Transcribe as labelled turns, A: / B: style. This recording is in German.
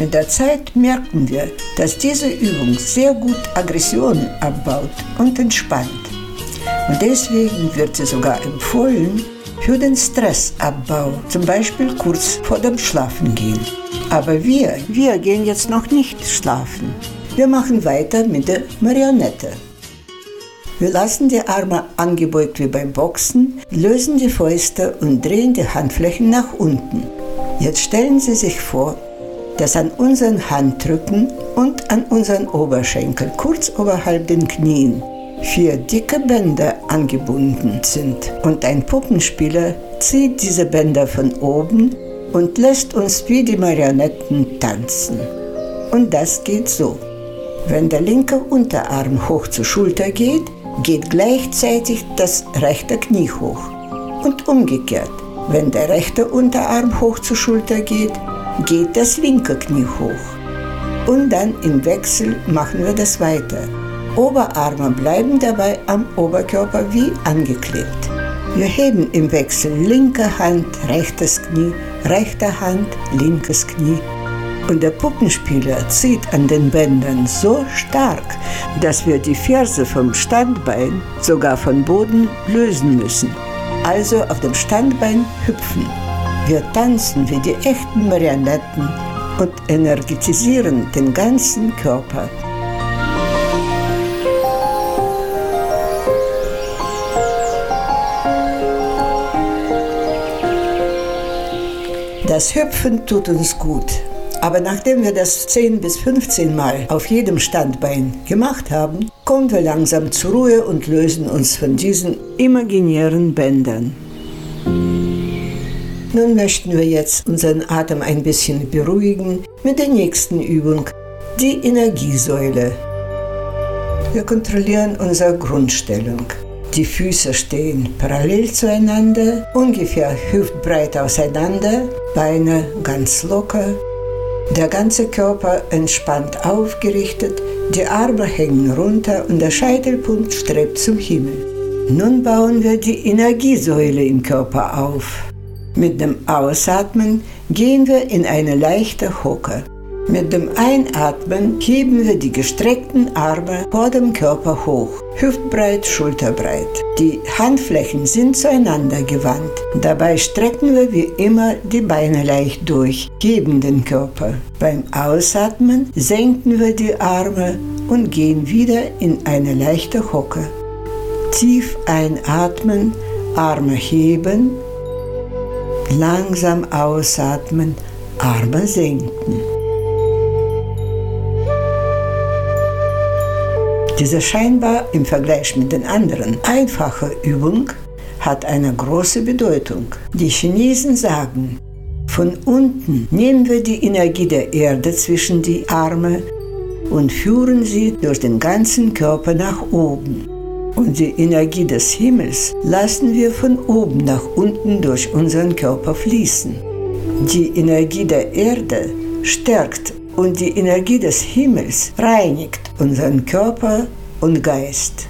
A: Mit der Zeit merken wir, dass diese Übung sehr gut Aggressionen abbaut und entspannt. Und deswegen wird sie sogar empfohlen für den Stressabbau, zum Beispiel kurz vor dem Schlafengehen. Aber wir gehen jetzt noch nicht schlafen. Wir machen weiter mit der Marionette. Wir lassen die Arme angebeugt wie beim Boxen, lösen die Fäuste und drehen die Handflächen nach unten. Jetzt stellen Sie sich vor, dass an unseren Handrücken und an unseren Oberschenkeln, kurz oberhalb den Knien, 4 dicke Bänder angebunden sind. Und ein Puppenspieler zieht diese Bänder von oben und lässt uns wie die Marionetten tanzen. Und das geht so. Wenn der linke Unterarm hoch zur Schulter geht, geht gleichzeitig das rechte Knie hoch. Und umgekehrt, wenn der rechte Unterarm hoch zur Schulter geht, geht das linke Knie hoch. Und dann im Wechsel machen wir das weiter. Oberarme bleiben dabei am Oberkörper wie angeklebt. Wir heben im Wechsel linke Hand, rechtes Knie, rechte Hand, linkes Knie. Und der Puppenspieler zieht an den Bändern so stark, dass wir die Ferse vom Standbein sogar vom Boden lösen müssen. Also auf dem Standbein hüpfen. Wir tanzen wie die echten Marionetten und energetisieren den ganzen Körper. Das Hüpfen tut uns gut. Aber nachdem wir das 10 bis 15 Mal auf jedem Standbein gemacht haben, kommen wir langsam zur Ruhe und lösen uns von diesen imaginären Bändern. Nun möchten wir jetzt unseren Atem ein bisschen beruhigen mit der nächsten Übung, die Energiesäule. Wir kontrollieren unsere Grundstellung. Die Füße stehen parallel zueinander, ungefähr hüftbreit auseinander, Beine ganz locker. Der ganze Körper entspannt aufgerichtet, die Arme hängen runter und der Scheitelpunkt strebt zum Himmel. Nun bauen wir die Energiesäule im Körper auf. Mit dem Ausatmen gehen wir in eine leichte Hocke. Mit dem Einatmen heben wir die gestreckten Arme vor dem Körper hoch, hüftbreit, schulterbreit. Die Handflächen sind zueinander gewandt. Dabei strecken wir wie immer die Beine leicht durch, heben den Körper. Beim Ausatmen senken wir die Arme und gehen wieder in eine leichte Hocke. Tief einatmen, Arme heben, langsam ausatmen, Arme senken. Diese scheinbar im Vergleich mit den anderen einfache Übung hat eine große Bedeutung. Die Chinesen sagen, von unten nehmen wir die Energie der Erde zwischen die Arme und führen sie durch den ganzen Körper nach oben. Und die Energie des Himmels lassen wir von oben nach unten durch unseren Körper fließen. Die Energie der Erde stärkt und die Energie des Himmels reinigt unseren Körper und Geist.